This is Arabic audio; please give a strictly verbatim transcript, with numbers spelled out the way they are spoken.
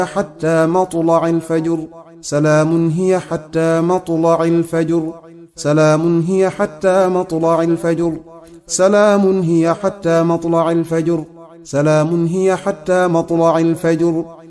حتى مطلع الفجر سلام هي حتى مطلع الفجر سلام هي حتى مطلع الفجر سلام هي حتى مطلع الفجر سلام هي حتى مطلع الفجر